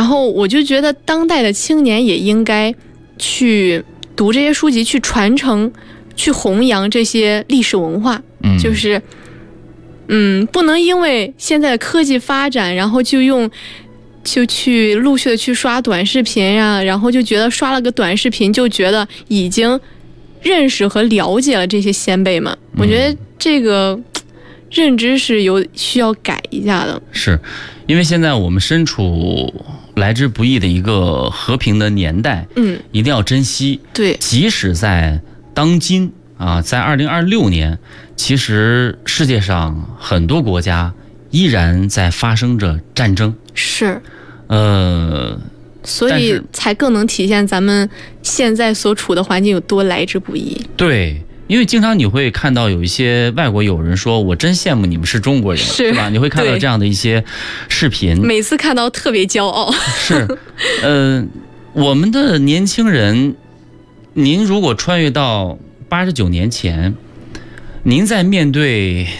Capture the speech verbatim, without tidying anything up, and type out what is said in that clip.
后我就觉得当代的青年也应该去读这些书籍，去传承，去弘扬这些历史文化。 嗯， 就是嗯，不能因为现在的科技发展，然后就用就去陆续的去刷短视频呀、啊，然后就觉得刷了个短视频就觉得已经认识和了解了这些先辈们。我觉得这个认知是有需要改一下的。 是因为现在我们身处来之不易的一个和平的年代， 嗯， 一定要珍惜。 对， 即使在当今啊，在二零二六年，其实世界上很多国家依然在发生着战争。 是， 呃， 所以才更能体现咱们现在所处的环境有多来之不易。 对，因为经常你会看到有一些外国友人说，我真羡慕你们是中国人， 是, 是吧？你会看到这样的一些视频， 每次看到特别骄傲。 是，呃，我们的年轻人，您如果穿越到八十九年前，您在面对